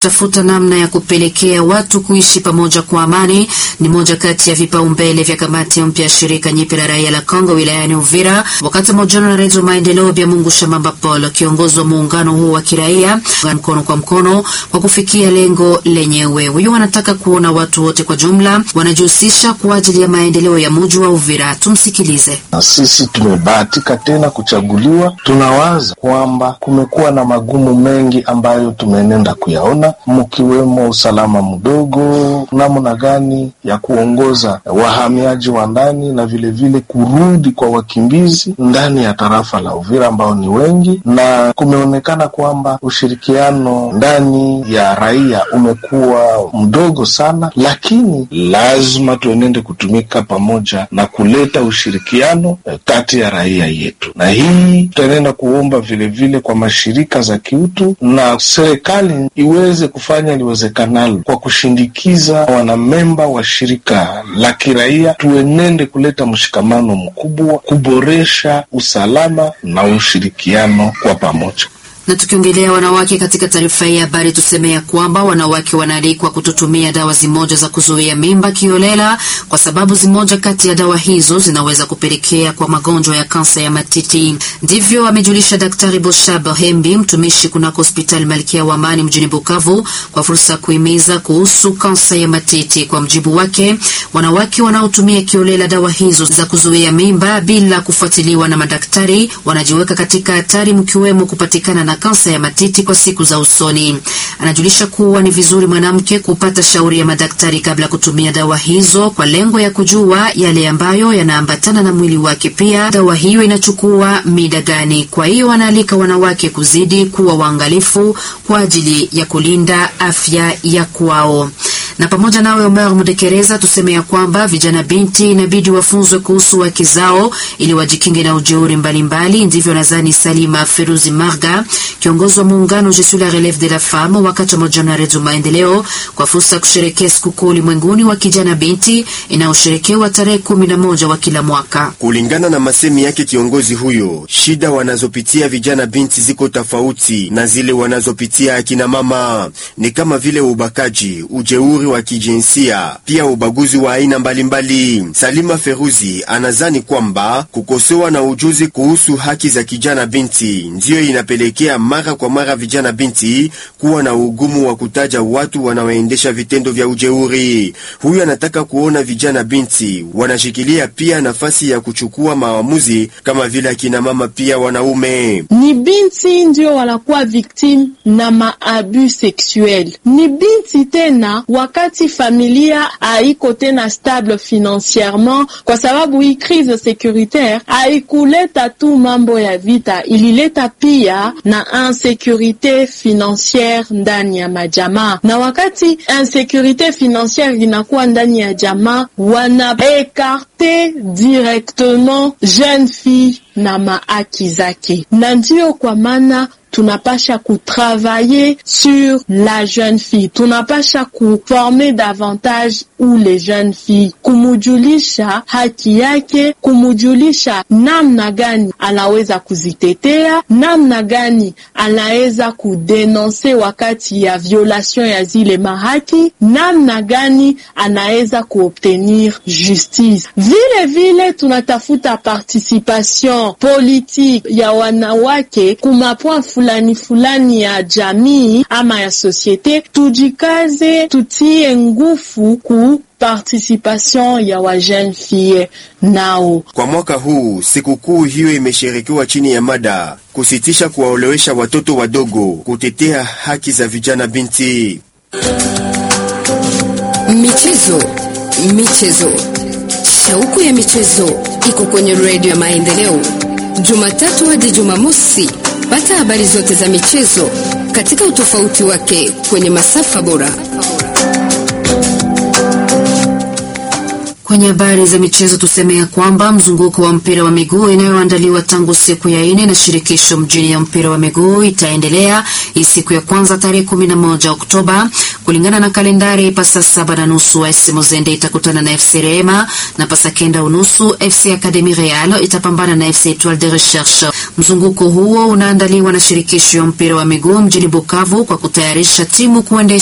Tafuta namna ya kupelekea watu kuishi pamoja kwa amani ni moja kati ya vipaumbele vya kamati mpya ya shirika nyipe la raia la Kongo wilayani Uvira. Wakati mojano na Redio Maendeleo Bya Mungu Shamamba Paul, kiongozi wa muungano huo wa kiraia, mkono kwa mkono kwa kufikia lengo lenyewe. Huyo wanataka kuona watu wote kwa jumla wanajihusisha kwa ajili ya maendeleo ya mji wa Uvira. Tumsikilize. Na sisi tumebahatika tena kuchaguliwa. Tunawaza kwamba kumekuwa na magumu mengi ambayo tumenenda kuyaona, mkiwemo usalama mdogo, namna gani ya kuongoza wahamiaji wa ndani na vile kurudi kwa wakimbizi ndani ya tarafa la Uvira ambao ni wengi, na kumeonekana kwamba ushirikiano ndani ya raia umekuwa mdogo sana, lakini lazima tuenende kutumika pamoja na kuleta ushirikiano kati ya raia yetu. Na hii tutaenda kuomba vile kwa mashirika za kiutu na serikali iweze kufanya liwezekanalo kwa kushindikiza wanamemba wa shirika la kiraia, tuenende kuleta mshikamano mkubwa, kuboresha usalama na ushirikiano kwa pamoja. Na tukiongelea wanawake katika taarifa hii habari, tuseme ya kwamba wanawake wanaalikwa kututumia dawa zimoja za kuzuia mimba kiolela, kwa sababu zimoja kati ya dawa hizo zinaweza kupelekea kwa magonjwa ya kansa ya matiti. Ndivyo amejulisha Daktari Boshab Hembi, mtumishi kunako hospitali Malkia wa Amani mjini Bukavu, kwa fursa kuhimiza kuhusu kansa ya matiti. Kwa mjibu wake, wanawake wanaotumia kiolela dawa hizo za kuzuia mimba bila kufuatiliwa na madaktari wanajiweka katika hatari, mkiwemo kupatikana na kansa ya matiti kwa siku za usoni. Anajulisha kuwa ni vizuri mwanamke kupata shauri ya madaktari kabla kutumia dawa hizo kwa lengo ya kujua yale ambayo yanaambatana na mwili wake, pia dawa hiyo inachukua mida gani. Kwa hiyo anaalika wanawake kuzidi kuwa waangalifu kwa ajili ya kulinda afya ya kwao. Na pamoja nawe Omer Mudekereza, tuseme ya kwamba vijana binti inabidi wafunzwe kuhusu haki zao ili wajikinge na ujeuri mbalimbali. Ndivyo nadhani Salima Feruzi Marga, kiongozi wa muungano Je suis la relève de la femme, wakati mmoja na Redio Maendeleo kwa fursa kusherehekea sikukuu ulimwenguni wa kijana binti inayosherekewa tarehe 11 wa kila mwaka. Kulingana na masemi yake kiongozi huyo, shida wanazopitia vijana binti ziko tofauti na zile wanazopitia akina mama, ni kama vile ubakaji, ujeuri wa kijinsia, pia ubaguzi wa aina mbalimbali. Salima Feruzi anazani kwamba kukosewa na ujuzi kuhusu haki za kijana binti ndiyo inapelekea mara kwa mara vijana binti kuwa na ugumu wa kutaja watu wanaoendesha vitendo vya ujeuri. Huyu anataka kuona vijana binti wanashikilia pia nafasi ya kuchukua maamuzi kama vile akina mama pia wanaume. Ni binti ndio wanakuwa victim na maabus sexuel. Ni binti tena wakati familia haiko tena stable financièrement, kwa sababu hii crise sécuritaire haikuleta tu mambo ya vita, ilileta pia na insécurité financière ndani ya majamaa. Na wakati insécurité financière inakuwa ndani ya jamaa, wana écarter directement jeune fille na maaki zake. Na ndio kwa maana tunapasha kutravailler sur la jeune fille, tunapasha kuformer davantage ou les jeunes filles, kumujulisha haki yake, kumujulisha namna gani anaweza kuzitetea, namna gani anaweza kudenonse wakati ya violation ya zile mahaki, namna gani anaweza kuobtenir justice. Vile tunatafuta participation politique ya wanawake kumapwa fulani ya jamii ama ya societe. Tujikaze, tutie nguvu ku participation ya wa jeune fille nao. Kwa mwaka huu sikukuu hiyo imeshirikiwa chini ya mada kusitisha kuwaolewesha watoto wadogo, kutetea haki za vijana binti. Michezo. Shauku ya michezo iko kwenye Radio ya Maendeleo, Jumatatu hadi Jumamosi. Pata habari zote za michezo katika utofauti wake kwenye masafa bora. Kwenye habari za michezo tuseme ya kwamba mzunguko wa mpira wa miguu inayoandaliwa tangu siku ya 4 na shirikisho mjini ya mpira wa miguu itaendelea hii siku ya kwanza tarehe 11 Oktoba Kulingana na kalendari, pasa 7:30 AS Mozende itakutana na FC Rema na pasa 9:30 FC Academy Real itapambana na FC Etoile de Recherche. Mzunguko huo unaandaliwa na shirikisho ya mpira wa miguu mjini Bukavu kwa kutayarisha timu kuendesha